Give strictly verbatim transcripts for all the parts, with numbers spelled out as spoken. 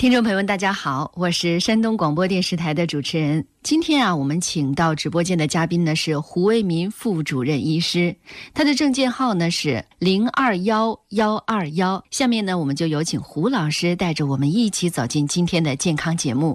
听众朋友们大家好，我是山东广播电视台的主持人。今天啊，我们请到直播间的嘉宾呢是胡为民副主任医师，他的证件号呢是零二幺幺二幺。下面呢，我们就有请胡老师带着我们一起走进今天的健康节目。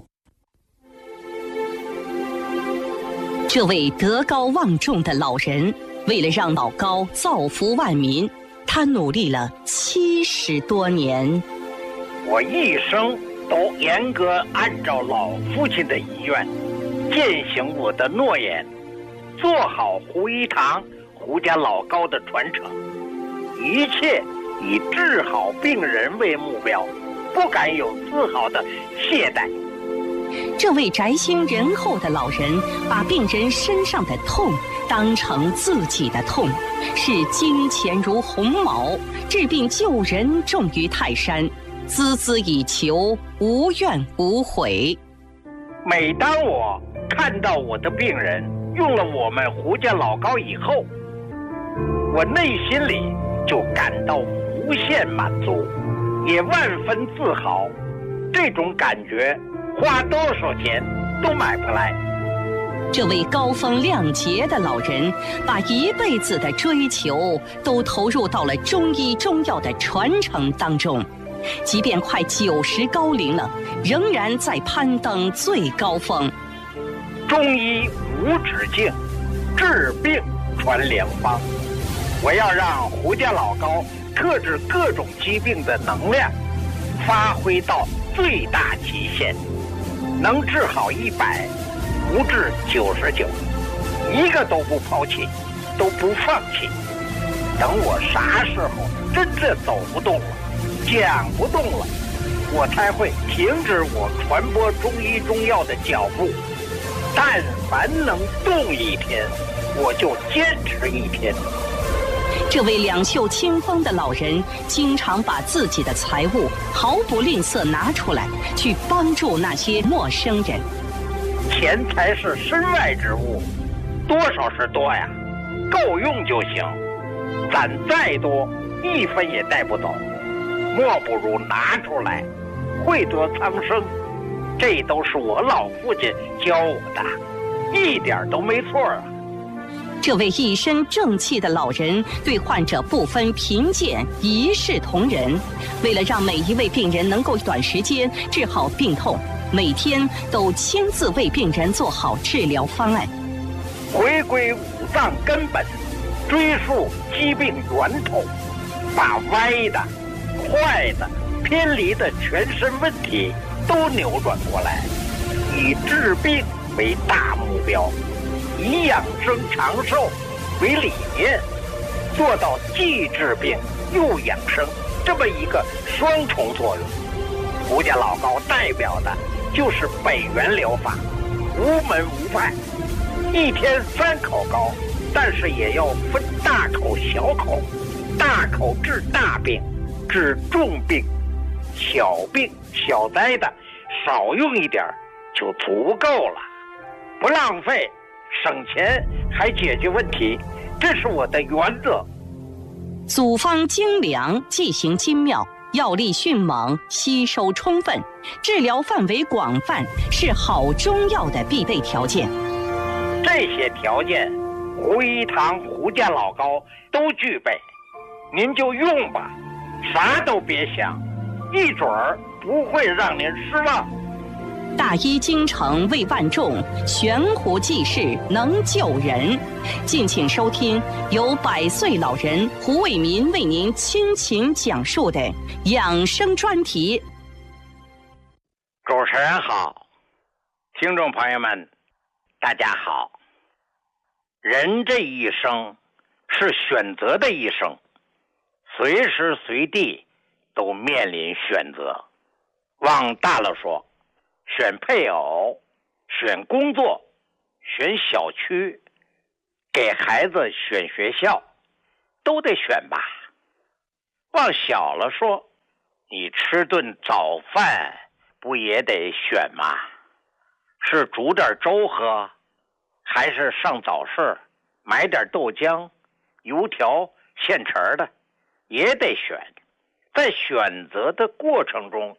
这位德高望重的老人，为了让老高造福万民，他努力了七十多年。 我一生都严格按照老父亲的遗愿，践行我的诺言，做好胡一堂、胡家老高的传承，一切以治好病人为目标，不敢有丝毫的懈怠。 这位宅心仁厚的老人，把病人身上的痛当成自己的痛，视金钱如鸿毛，治病救人重于泰山，孜孜以求，无怨无悔。 每当我看到我的病人用了我们胡家老高以后，我内心里就感到无限满足，也万分自豪。这种感觉花多少钱都买不来。 这位高风亮节的老人，把一辈子的追求都投入到了中医中药的传承当中，即便快九十高龄了，仍然在攀登最高峰。 中医无止境，治病传良方。我要让胡家老高特治各种疾病的能量发挥到最大极限，能治好一百，不治九十九，一个都不抛弃，都不放弃。等我啥时候真正走不动了，讲不动了，我才会停止我传播中医中药的脚步。但凡能动一天，我就坚持一天。 这位两袖清风的老人，经常把自己的财物毫不吝啬拿出来，去帮助那些陌生人。 钱财是身外之物，多少是多呀，够用就行。攒再多，一分也带不走。莫不如拿出来，惠泽苍生。这都是我老父亲教我的，一点都没错啊。 这位一身正气的老人，对患者不分贫贱，一视同仁。为了让每一位病人能够短时间治好病痛，每天都亲自为病人做好治疗方案。 回归五脏根本，追溯疾病源头，把歪的、坏的、偏离的全身问题都扭转过来，以治病为大目标，以养生长寿为理念，做到既治病又养生这么一个双重作用。胡家老高代表的就是北元疗法，无门无派，一天三口膏，但是也要分大口小口，大口治大病，治重病，小病小灾的少用一点就足够了，不浪费，省钱还解决问题，这是我的原则。 组方精良，剂型精妙，药力迅猛，吸收充分，治疗范围广泛，是好中药的必备条件。 这些条件，胡一堂、胡家老高都具备，您就用吧，啥都别想，一准儿不会让您失望。 大医精诚为万众，悬壶济世能救人。敬请收听由百岁老人胡为民为您倾情讲述的养生专题。 主持人好，听众朋友们大家好。人这一生是选择的一生，随时随地都面临选择。往大了说，选配偶，选工作，选小区，给孩子选学校，都得选吧。往小了说，你吃顿早饭不也得选吗？是煮点粥喝，还是上早市买点豆浆、油条现成的，也得选。在选择的过程中，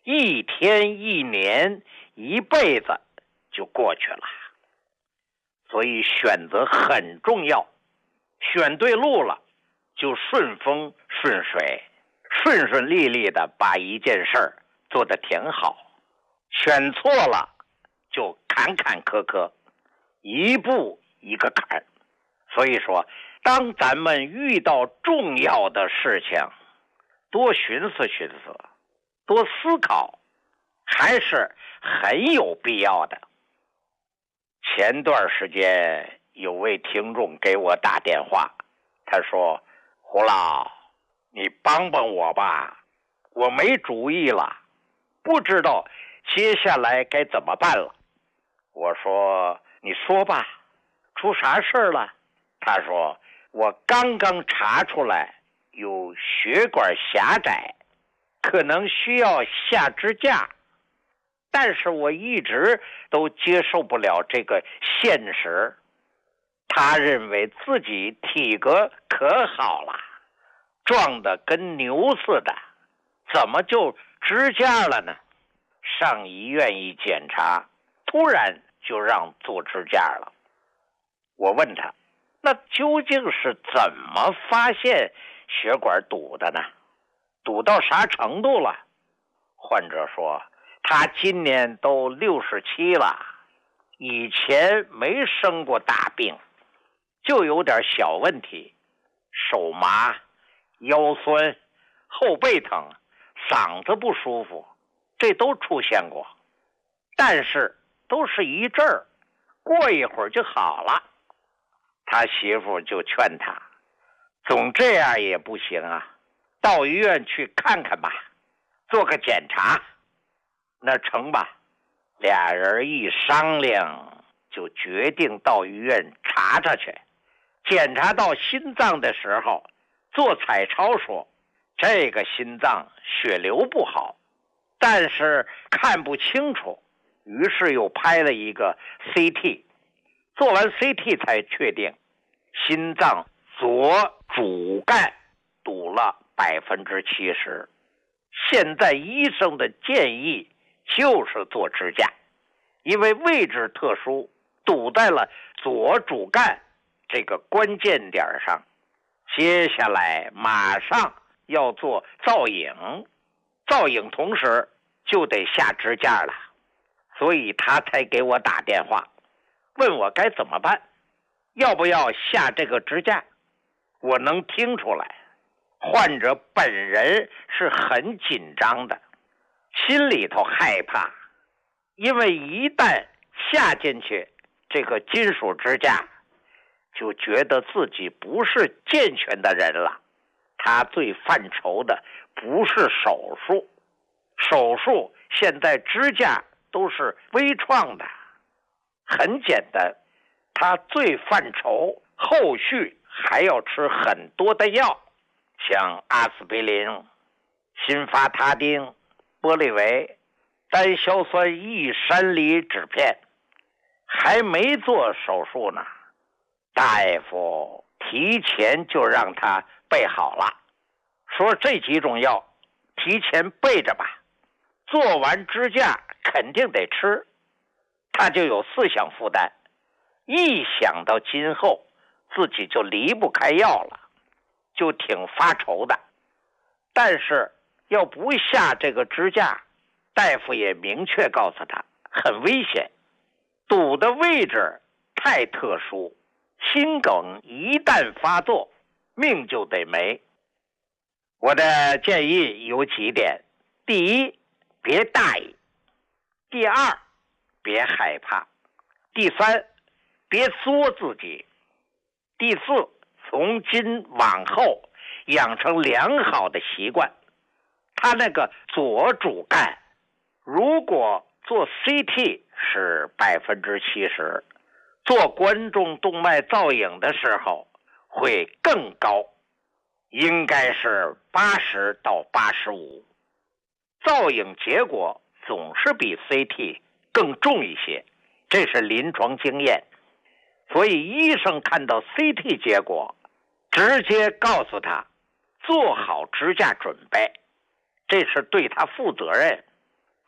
一天一年一辈子就过去了。所以选择很重要，选对路了就顺风顺水，顺顺利利的把一件事儿做得挺好。选错了就坎坎坷坷，一步一个坎。所以说当咱们遇到重要的事情，多寻思寻思，多思考，还是很有必要的。前段时间有位听众给我打电话，他说：胡老，你帮帮我吧，我没主意了，不知道接下来该怎么办了。我说：你说吧，出啥事了？他说：我刚刚查出来有血管狭窄，可能需要下支架，但是我一直都接受不了这个现实。他认为自己体格可好了，壮得跟牛似的，怎么就支架了呢？上医院一检查，突然就让做支架了。我问他，那究竟是怎么发现血管堵的呢？堵到啥程度了？患者说，他今年都六十七了，以前没生过大病，就有点小问题，手麻、腰酸、后背疼、嗓子不舒服，这都出现过，但是都是一阵儿，过一会儿就好了。他媳妇就劝他，总这样也不行啊，到医院去看看吧，做个检查。那成吧，俩人一商量，就决定到医院查查去。检查到心脏的时候，做彩超说这个心脏血流不好，但是看不清楚，于是又拍了一个 C T， 做完 C T 才确定心脏左主干堵了百分之七十。现在医生的建议就是做支架，因为位置特殊，堵在了左主干这个关键点上。接下来马上要做造影，造影同时就得下支架了，所以他才给我打电话，问我该怎么办，要不要下这个支架。我能听出来，患者本人是很紧张的，心里头害怕，因为一旦下进去这个金属支架，就觉得自己不是健全的人了。他最犯愁的不是手术，手术现在支架都是微创的，很简单。他最犯愁后续还要吃很多的药，像阿司匹林、辛伐他汀、玻利维、单硝酸异山梨酯片。还没做手术呢，大夫提前就让他备好了，说这几种药提前备着吧，做完支架肯定得吃。他就有思想负担，一想到今后自己就离不开药了，就挺发愁的。但是要不下这个支架，大夫也明确告诉他很危险，堵的位置太特殊，心梗一旦发作，命就得没。我的建议有几点：第一，别大意；第二，别害怕；第三，别作自己；第四，从今往后养成良好的习惯。他那个左主干，如果做 C T 是百分之七十，做冠状动脉造影的时候会更高，应该是八十到八十五。造影结果总是比 C T 更重一些，这是临床经验。所以医生看到 C T 结果，直接告诉他做好支架准备，这是对他负责任。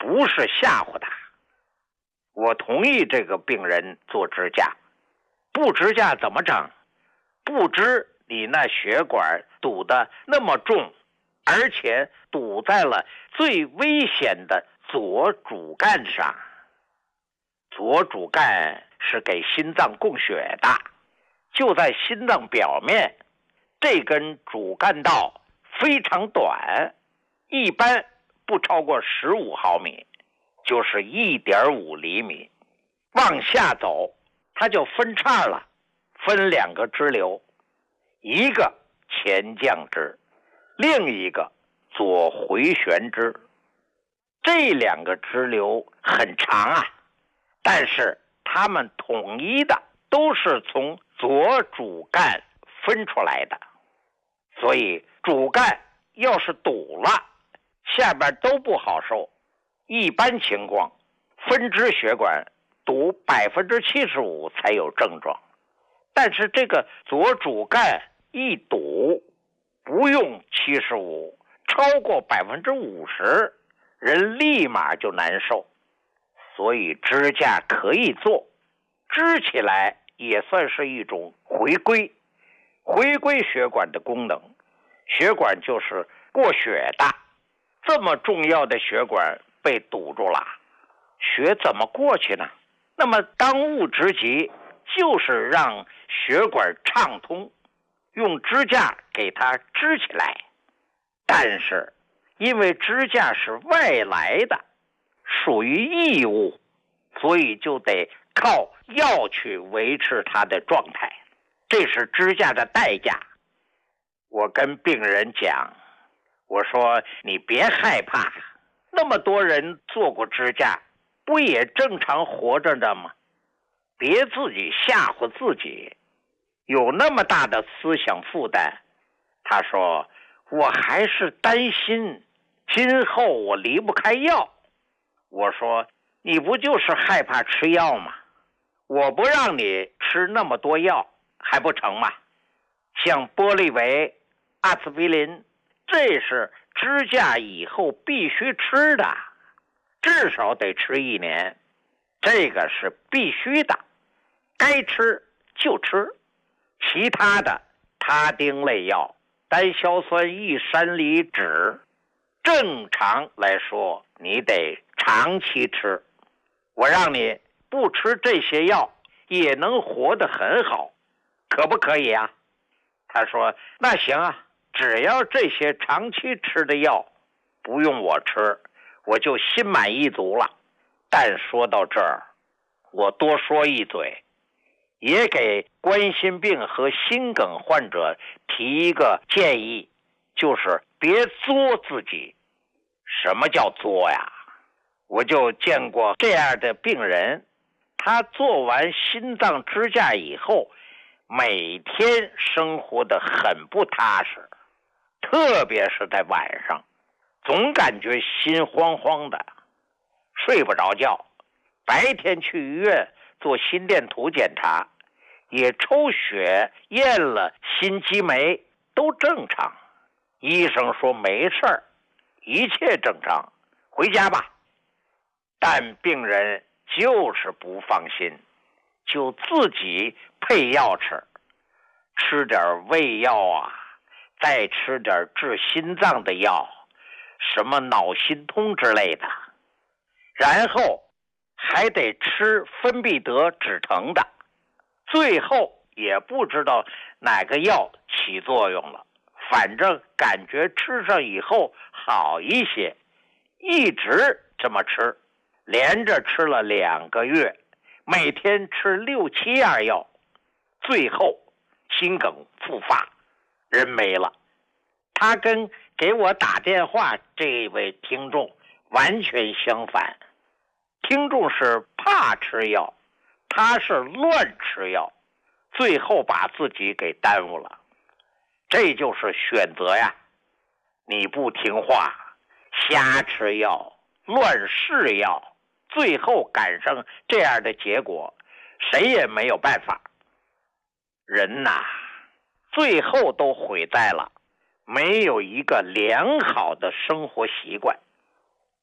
不是吓唬他。我同意这个病人做支架，不支架怎么整？不知你那血管堵得那么重，而且堵在了最危险的左主干上。左主干是给心脏供血的，就在心脏表面，这根主干道非常短，一般不超过十五毫米，就是 一点五厘米。往下走它就分叉了，分两个支流，一个前降支，另一个左回旋支。这两个支流很长啊，但是它们统一的都是从左主干分出来的，所以主干要是堵了，下边都不好受。一般情况，分支血管堵百分之七十五才有症状，但是这个左主干一堵，不用七十五，超过百分之五十，人立马就难受。所以支架可以做，支起来也算是一种回归，回归血管的功能。血管就是过血的，这么重要的血管被堵住了，血怎么过去呢？那么当务之急就是让血管畅通，用支架给它支起来。但是因为支架是外来的，属于异物，所以就得靠药去维持它的状态，这是支架的代价。我跟病人讲，我说你别害怕，那么多人做过支架，不也正常活着的吗？别自己吓唬自己，有那么大的思想负担。他说我还是担心今后我离不开药。我说你不就是害怕吃药吗？我不让你吃那么多药还不成吗？像玻利维、阿司匹林，这是支架以后必须吃的，至少得吃一年，这个是必须的，该吃就吃。其他的他汀类药、单硝酸异山梨酯，正常来说你得长期吃。我让你不吃这些药也能活得很好，可不可以啊？他说那行啊，只要这些长期吃的药不用我吃，我就心满意足了。但说到这儿，我多说一嘴，也给冠心病和心梗患者提一个建议，就是别作自己。什么叫作呀？我就见过这样的病人，他做完心脏支架以后，每天生活得很不踏实，特别是在晚上，总感觉心慌慌的，睡不着觉。白天去医院做心电图检查，也抽血验了心肌酶，都正常。医生说没事儿，一切正常，回家吧。但病人就是不放心，就自己配药吃，吃点胃药啊，再吃点治心脏的药，什么脑心通之类的，然后还得吃芬必得止疼的，最后也不知道哪个药起作用了，反正感觉吃上以后好一些，一直这么吃，连着吃了两个月，每天吃六七样药，最后心梗复发，人没了。他跟给我打电话这位听众完全相反，听众是怕吃药，他是乱吃药，最后把自己给耽误了。这就是选择呀，你不听话，瞎吃药，乱试药，最后赶上这样的结果，谁也没有办法。人呐，最后都毁在了没有一个良好的生活习惯。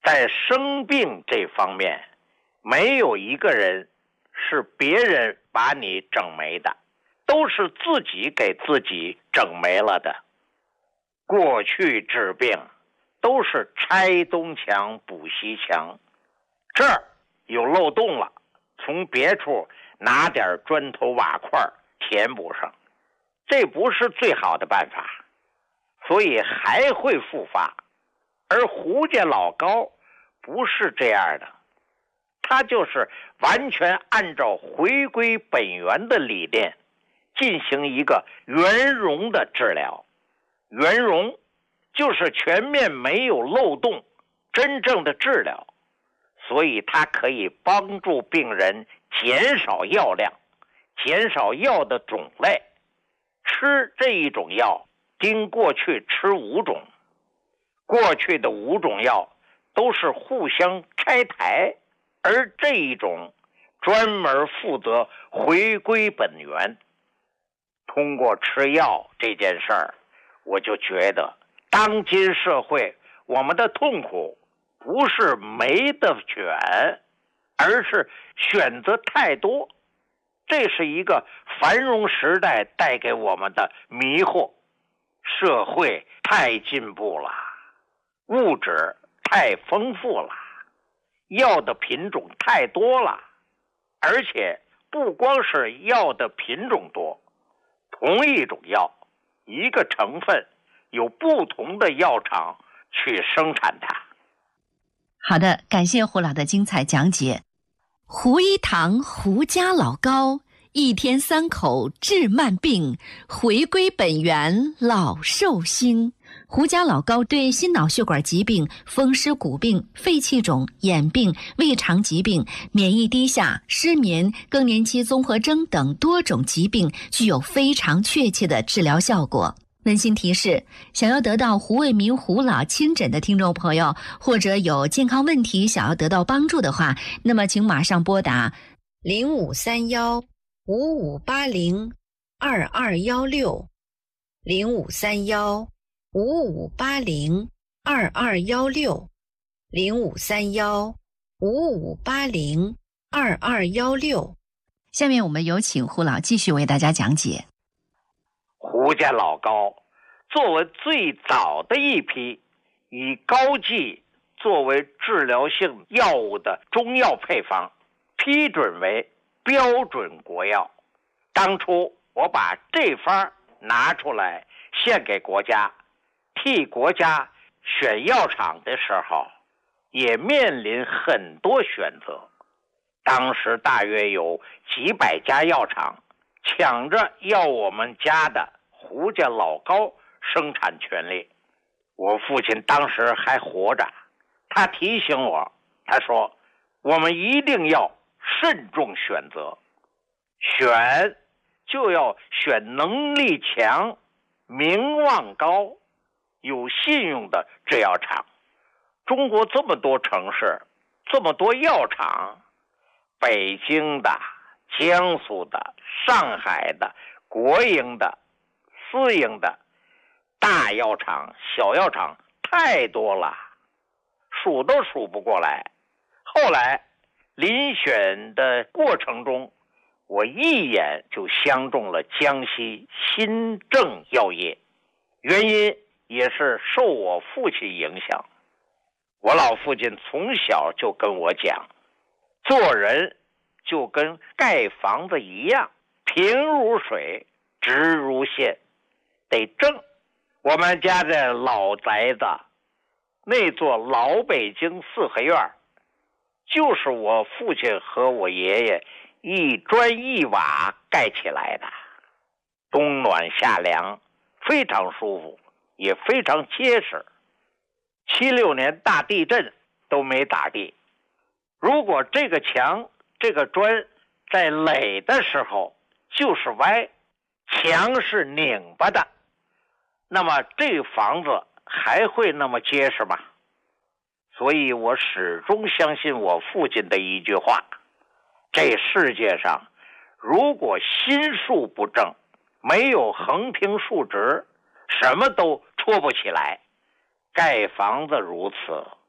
在生病这方面，没有一个人是别人把你整没的，都是自己给自己整没了的。过去治病都是拆东墙补西墙，这儿有漏洞了，从别处拿点砖头瓦块填补上，这不是最好的办法，所以还会复发。而胡家老高不是这样的，他就是完全按照回归本源的理念进行一个圆融的治疗。圆融就是全面没有漏洞，真正的治疗，所以它可以帮助病人减少药量，减少药的种类。吃这一种药经过去吃五种，过去的五种药都是互相拆台，而这一种专门负责回归本源。通过吃药这件事儿，我就觉得当今社会我们的痛苦不是没得选，而是选择太多。这是一个繁荣时代带给我们的迷惑。社会太进步了，物质太丰富了，药的品种太多了，而且不光是药的品种多，同一种药，一个成分有不同的药厂去生产它。 好的，感谢胡老的精彩讲解。胡一堂胡家老高，一天三口治慢病，回归本源老寿星。胡家老高对心脑血管疾病、风湿骨病、肺气肿、眼病、胃肠疾病、免疫低下、失眠、更年期综合征等多种疾病具有非常确切的治疗效果。温馨提示，想要得到胡卫民胡老亲诊的听众朋友，或者有健康问题想要得到帮助的话，那么请马上拨打零五三幺五五八零二二幺六零五三幺五五八零二二幺六零五三幺五五八零二二幺六。下面我们有请胡老继续为大家讲解。 胡家老高作为最早的一批以高剂作为治疗性药物的中药配方批准为标准国药。当初我把这方拿出来献给国家，替国家选药厂的时候也面临很多选择。当时大约有几百家药厂抢着要我们家的胡家老高生产权利。我父亲当时还活着，他提醒我，他说我们一定要慎重选择，选就要选能力强、名望高、有信用的制药厂。中国这么多城市，这么多药厂，北京的、江苏的、上海的、国营的、私营的，大药厂、小药厂太多了，数都数不过来。后来遴选的过程中，我一眼就相中了江西新郑药业，原因也是受我父亲影响。我老父亲从小就跟我讲，做人就跟盖房子一样，平如水，直如线，得正。我们家的老宅子，那座老北京四合院，就是我父亲和我爷爷一砖一瓦盖起来的，冬暖夏凉，非常舒服，也非常结实。七六年大地震都没打地。如果这个墙、这个砖在垒的时候就是歪，墙是拧巴的，那么这个房子还会那么结实吗？所以我始终相信我父亲的一句话，这世界上如果心术不正，没有横平竖直，什么都戳不起来。盖房子如此，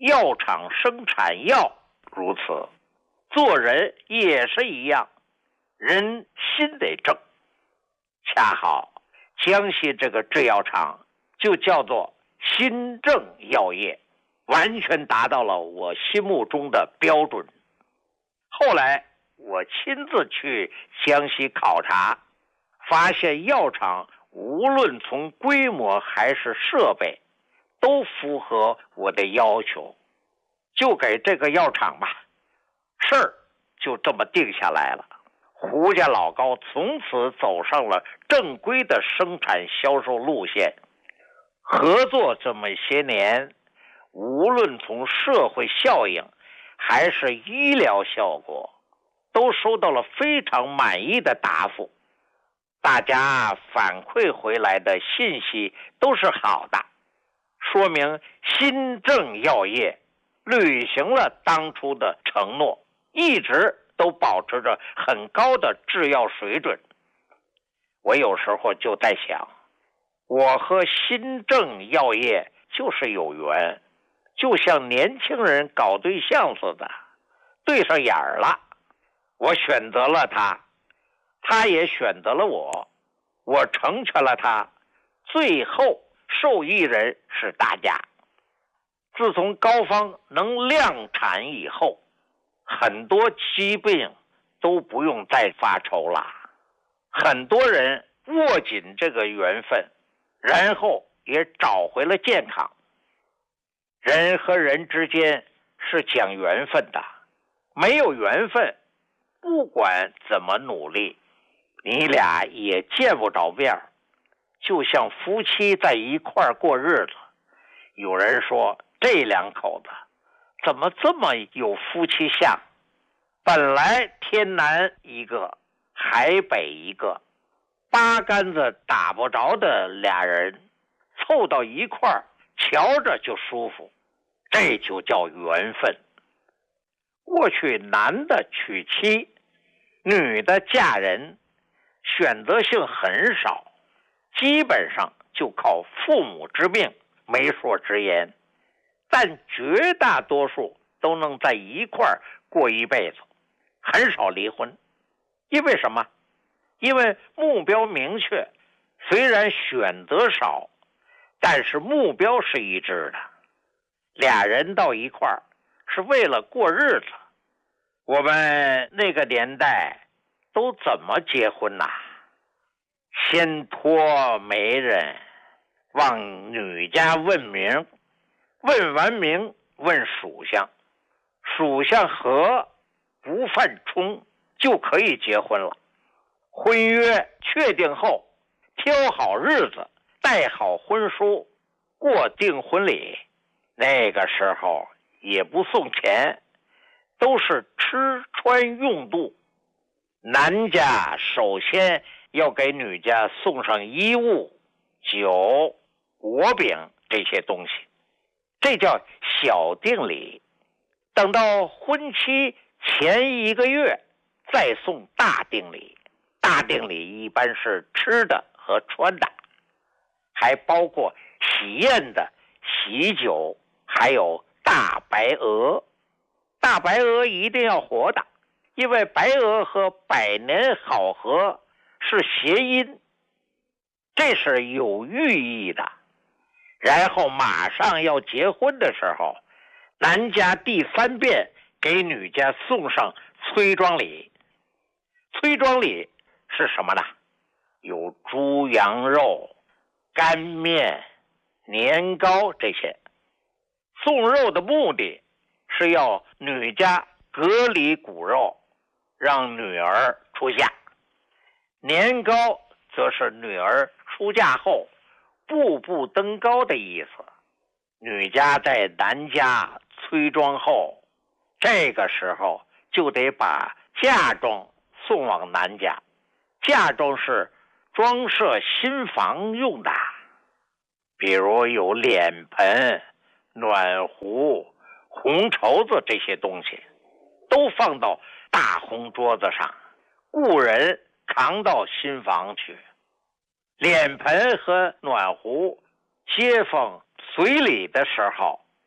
药厂生产药如此，做人也是一样，人心得正。恰好江西这个制药厂就叫做新正药业，完全达到了我心目中的标准。后来我亲自去江西考察，发现药厂无论从规模还是设备都符合我的要求，就给这个药厂吧，事儿就这么定下来了。胡家老高从此走上了正规的生产销售路线。合作这么些年，无论从社会效应还是医疗效果，都收到了非常满意的答复。大家反馈回来的信息都是好的，说明新正药业履行了当初的承诺，一直都保持着很高的制药水准。我有时候就在想，我和新正药业就是有缘，就像年轻人搞对象似的，对上眼儿了。我选择了他，他也选择了我，我成全了他，最后受益人是大家。自从高方能量产以后，很多疾病都不用再发愁了。很多人握紧这个缘分，然后也找回了健康。人和人之间是讲缘分的，没有缘分，不管怎么努力，你俩也见不着面。就像夫妻在一块儿过日子，有人说这两口子怎么这么有夫妻相？本来天南一个，海北一个，八竿子打不着的俩人，凑到一块儿，瞧着就舒服，这就叫缘分。过去男的娶妻，女的嫁人，选择性很少，基本上就靠父母之命、媒妁之言，但绝大多数都能在一块儿过一辈子，很少离婚。因为什么？因为目标明确，虽然选择少，但是目标是一致的。俩人到一块儿是为了过日子。我们那个年代都怎么结婚呐？先托媒人往女家问名，问完名问属相，属相合不犯冲就可以结婚了。婚约确定后，挑好日子，带好婚书，过订婚礼。那个时候也不送钱，都是吃穿用度。男家首先要给女家送上衣物、酒、果饼这些东西，这叫小定礼。等到婚期前一个月再送大定礼。大定礼一般是吃的和穿的，还包括喜宴的喜酒，还有大白鹅。大白鹅一定要活的，因为白鹅和百年好合是谐音，这是有寓意的。然后马上要结婚的时候，男家第三遍给女家送上催妆礼。催妆礼是什么呢？有猪羊肉、干面、年糕这些。送肉的目的是要女家隔离骨肉，让女儿出嫁。年糕则是女儿出嫁后步步登高的意思。女家在男家催妆后，这个时候就得把嫁妆送往男家。嫁妆是装饰新房用的，比如有脸盆、暖壶、红绸子这些东西，都放到大红桌子上，雇人扛到新房去。脸盆和暖壶，街坊随礼的时候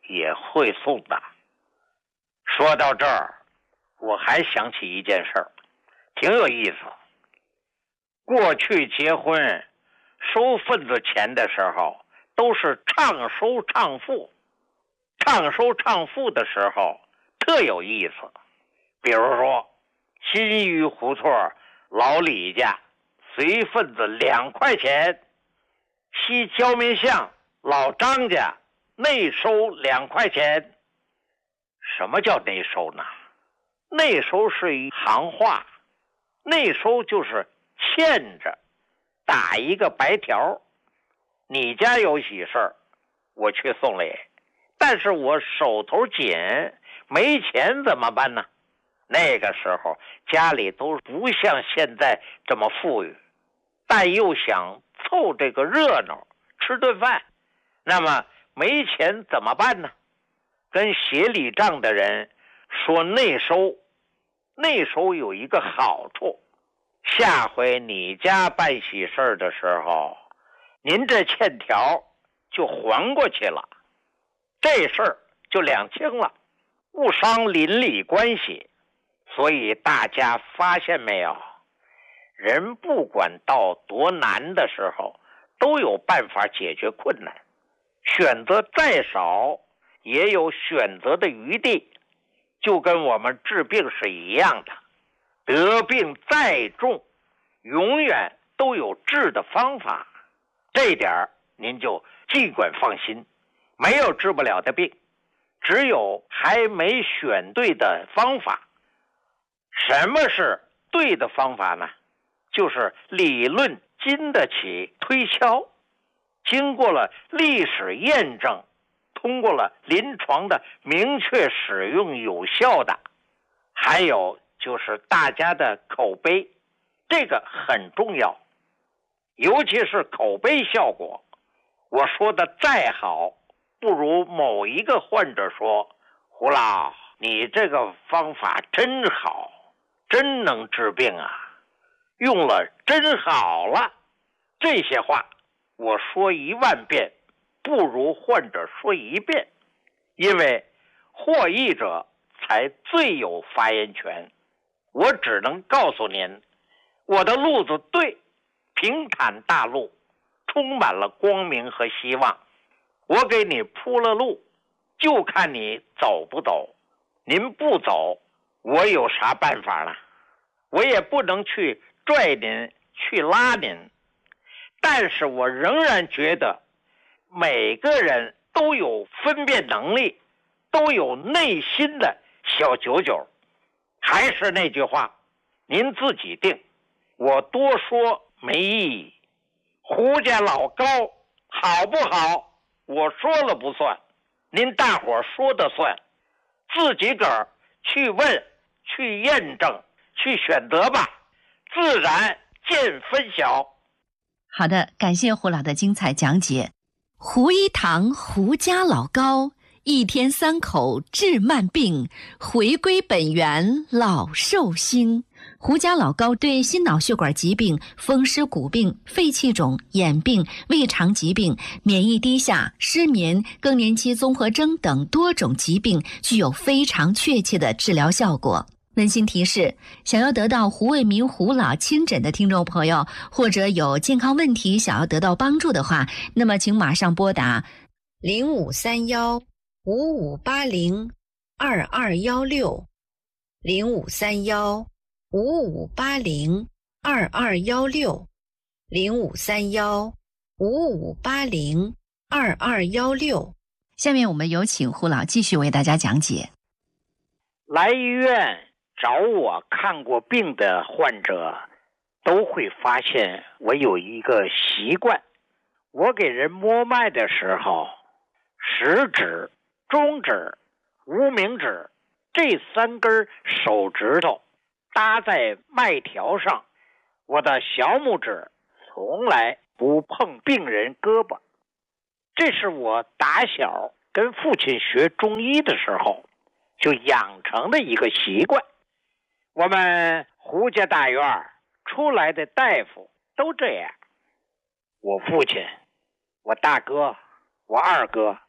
也会送的。说到这儿，我还想起一件事儿，挺有意思。过去结婚收份子钱的时候，都是唱收唱付。唱收唱付的时候特有意思，比如说新余胡同老李家随份子两块钱，西焦民巷老张家内收两块钱。什么叫内收呢？内收是一行话，内收就是欠着，打一个白条。你家有喜事儿，我去送礼，但是我手头紧，没钱怎么办呢？那个时候家里都不像现在这么富裕，但又想凑这个热闹，吃顿饭，那么没钱怎么办呢？跟协理账的人说内收。内收有一个好处，下回你家办喜事的时候，您这欠条就还过去了，这事儿就两清了，不伤邻里关系。所以大家发现没有，人不管到多难的时候，都有办法解决困难，选择再少也有选择的余地，就跟我们治病是一样的，得病再重永远都有治的方法，这点您就尽管放心，没有治不了的病，只有还没选对的方法。什么是对的方法呢？就是理论经得起推敲，经过了历史验证，通过了临床的明确使用有效的，还有就是大家的口碑，这个很重要。尤其是口碑效果，我说的再好，不如某一个患者说，胡老，你这个方法真好，真能治病啊，用了真好了。这些话我说一万遍不如患者说一遍，因为获益者才最有发言权。我只能告诉您，我的路子对，平坦大路，充满了光明和希望。我给你铺了路，就看你走不走。您不走，我有啥办法呢？我也不能去拽您，去拉您。但是我仍然觉得每个人都有分辨能力，都有内心的小九九。还是那句话，您自己定，我多说没意义。胡家老高好不好，我说了不算，您大伙说的算，自己个儿去问，去验证，去选择吧，自然见分晓。 好的，感谢胡老的精彩讲解。胡一堂胡家老高，一天三口治慢病，回归本源老寿星。胡家老高对心脑血管疾病、风湿骨病、肺气肿、眼病、胃肠疾病、免疫低下、失眠、更年期综合征等多种疾病具有非常确切的治疗效果。温馨提示，想要得到胡卫民胡老亲诊的听众朋友，或者有健康问题想要得到帮助的话，那么请马上拨打零五三幺五五八零二二幺六零五三幺五五八零二二幺六零五三幺五五八零二二幺六。下面我们有请胡老继续为大家讲解。 来医院找我看过病的患者都会发现我有一个习惯，我给人摸脉的时候，食指、中指、无名指这三根手指头搭在脉条上，我的小拇指从来不碰病人胳膊。这是我打小跟父亲学中医的时候就养成的一个习惯。我们胡家大院出来的大夫都这样，我父亲、我大哥、我二哥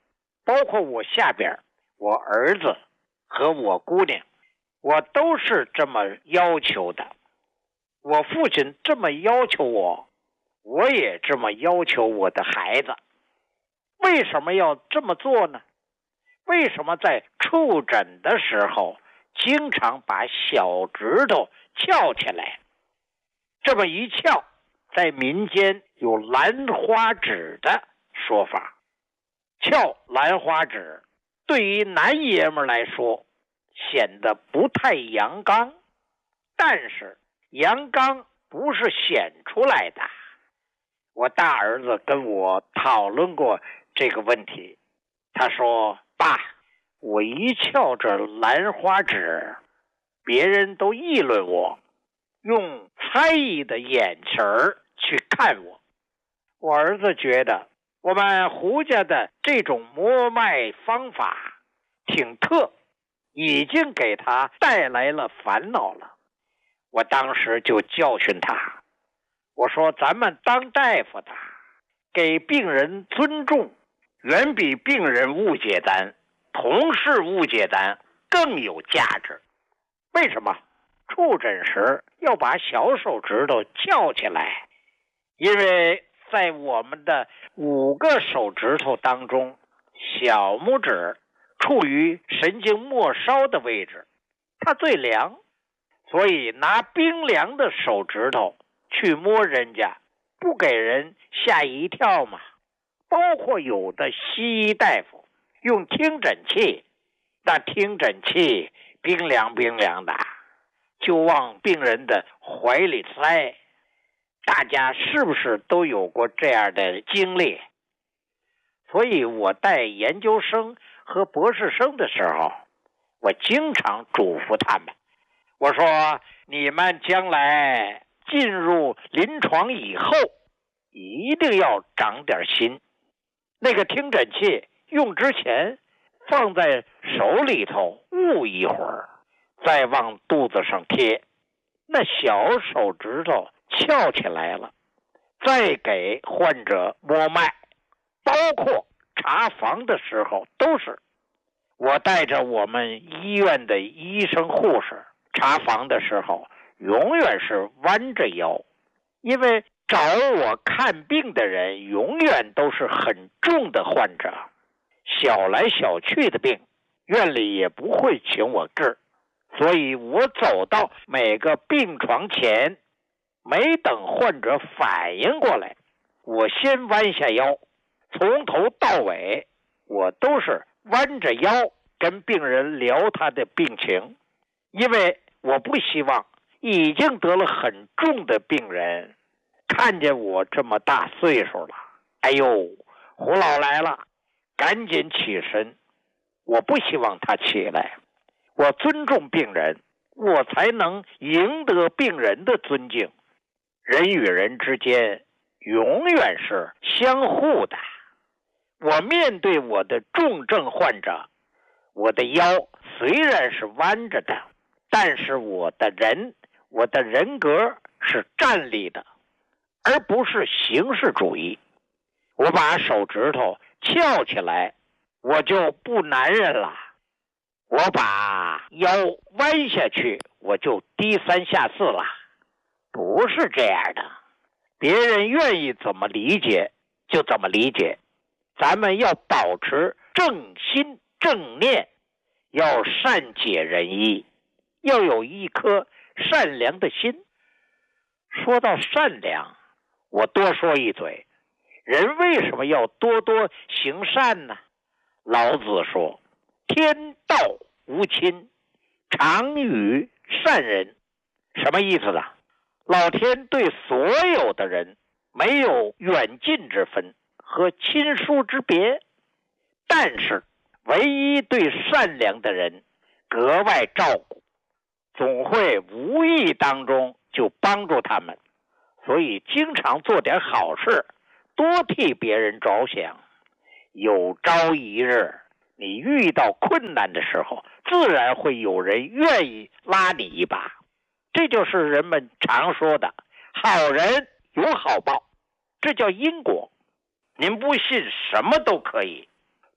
包括我下边我儿子和我姑娘，我都是这么要求的。我父亲这么要求我，我也这么要求我的孩子。为什么要这么做呢？为什么在触诊的时候经常把小指头翘起来？这么一翘，在民间有兰花指的说法。翘兰花指对于男爷们来说显得不太阳刚，但是阳刚不是显出来的。我大儿子跟我讨论过这个问题，他说：爸，我一翘着兰花指，别人都议论我，用猜疑的眼神儿去看我。我儿子觉得我们胡家的这种摸脉方法挺特，已经给他带来了烦恼了。我当时就教训他，我说咱们当大夫的，给病人尊重远比病人误解咱、同事误解咱更有价值。为什么？触诊时要把小手指头翘起来，因为在我们的五个手指头当中，小拇指处于神经末梢的位置，它最凉，所以拿冰凉的手指头去摸人家，不给人吓一跳吗？包括有的西医大夫用听诊器，那听诊器冰凉冰凉的，就往病人的怀里塞。大家是不是都有过这样的经历？所以我带研究生和博士生的时候，我经常嘱咐他们，我说你们将来进入临床以后，一定要长点心。那个听诊器用之前放在手里头捂一会儿，再往肚子上贴，那小手指头翘起来了，再给患者摸脉，包括查房的时候都是。我带着我们医院的医生护士查房的时候，永远是弯着腰，因为找我看病的人永远都是很重的患者，小来小去的病，院里也不会请我治，所以我走到每个病床前，没等患者反应过来，我先弯下腰，从头到尾我都是弯着腰跟病人聊他的病情，因为我不希望已经得了很重的病人看见我这么大岁数了，哎呦，胡老来了，赶紧起身。我不希望他起来，我尊重病人，我才能赢得病人的尊敬。人与人之间永远是相互的。我面对我的重症患者，我的腰虽然是弯着的，但是我的人，我的人格是站立的，而不是形式主义。我把手指头翘起来，我就不男人了；我把腰弯下去，我就低三下四了。不是这样的，别人愿意怎么理解就怎么理解。咱们要保持正心正念，要善解人意，要有一颗善良的心。说到善良，我多说一嘴，人为什么要多多行善呢？老子说，天道无亲，常与善人。什么意思呢？老天对所有的人没有远近之分和亲疏之别，但是唯一对善良的人格外照顾，总会无意当中就帮助他们。所以经常做点好事，多替别人着想，有朝一日你遇到困难的时候，自然会有人愿意拉你一把。这就是人们常说的好人有好报，这叫因果。您不信什么都可以，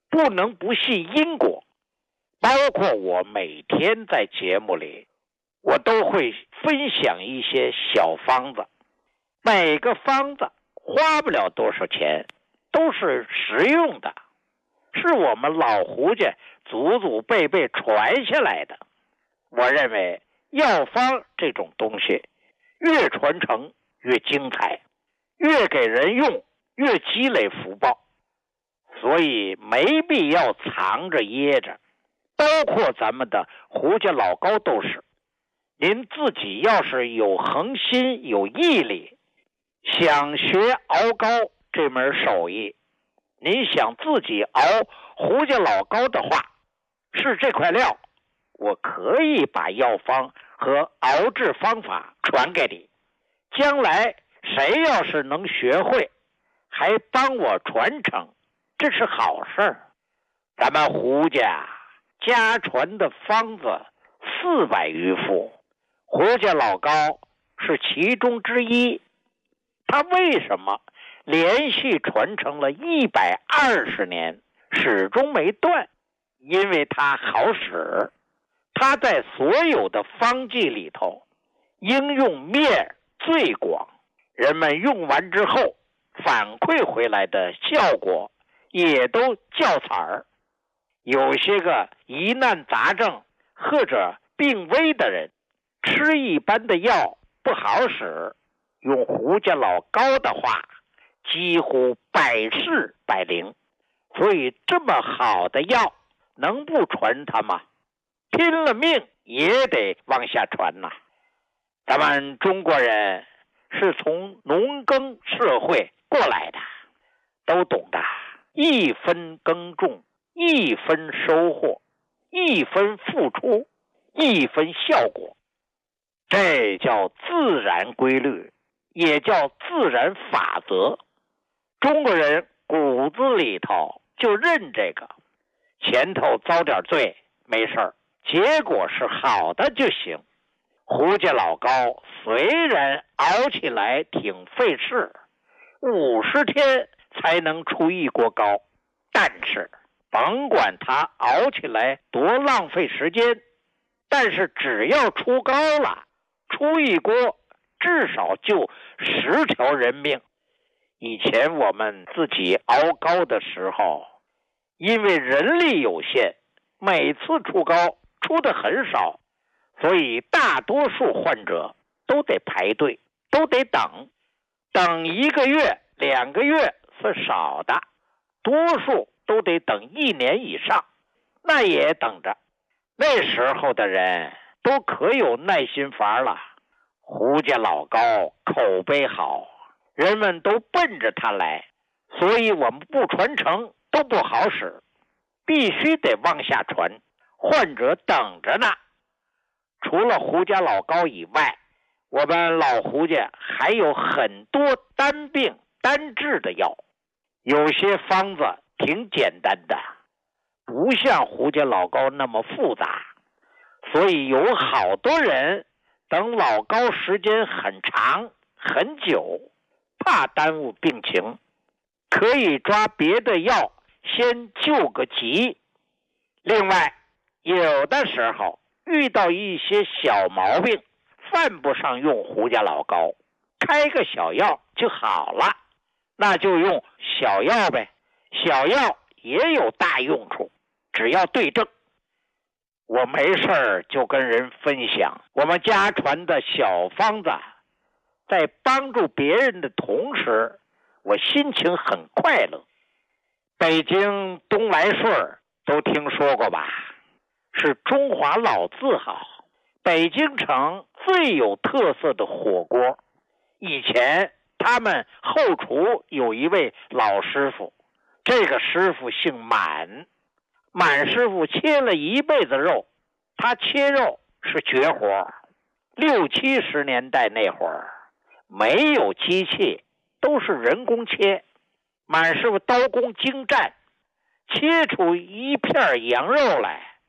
不能不信因果。包括我每天在节目里，我都会分享一些小方子，每个方子花不了多少钱，都是实用的，是我们老胡家祖祖辈辈传下来的。我认为药方这种东西越传承越精彩，越给人用越积累福报，所以没必要藏着掖着。包括咱们的胡家老高都是，您自己要是有恒心有毅力，想学熬膏这门手艺，您想自己熬胡家老高的话，是这块料，我可以把药方和熬制方法传给你，将来谁要是能学会还帮我传承，这是好事儿。咱们胡家家传的方子四百余副，胡家老高是其中之一。他为什么连续传承了一百二十年始终没断？因为它好使，它在所有的方剂里头应用面最广，人们用完之后反馈回来的效果也都较彩儿。有些个疑难杂症或者病危的人，吃一般的药不好使，用胡家老高的话，几乎百试百灵。所以这么好的药能不传它吗？拼了命也得往下传呐。咱们中国人是从农耕社会过来的，都懂得一分耕种一分收获，一分付出一分效果，这叫自然规律，也叫自然法则。中国人骨子里头就认这个，前头遭点罪没事儿，结果是好的就行。胡家老高虽然熬起来挺费事，五十天才能出一锅膏，但是甭管它熬起来多浪费时间，但是只要出膏了，出一锅至少救十条人命。以前我们自己熬膏的时候，因为人力有限，每次出膏出的很少，所以大多数患者都得排队，都得等，等一个月两个月是少的，多数都得等一年以上，那也等着。那时候的人都可有耐心法了。胡家老高口碑好，人们都奔着他来，所以我们不传承都不好使，必须得往下传，患者等着呢。除了胡家老高以外，我们老胡家还有很多单病单治的药，有些方子挺简单的，不像胡家老高那么复杂，所以有好多人等老高时间很长很久，怕耽误病情，可以抓别的药先救个急。另外，有的时候遇到一些小毛病，犯不上用胡家老高，开个小药就好了，那就用小药呗。小药也有大用处，只要对症。我没事儿就跟人分享我们家传的小方子，在帮助别人的同时，我心情很快乐。北京东来顺都听说过吧？是中华老字号，北京城最有特色的火锅。以前他们后厨有一位老师傅，这个师傅姓满，满师傅切了一辈子肉，他切肉是绝活。六七十年代那会儿没有机器，都是人工切。满师傅刀工精湛，切出一片羊肉来，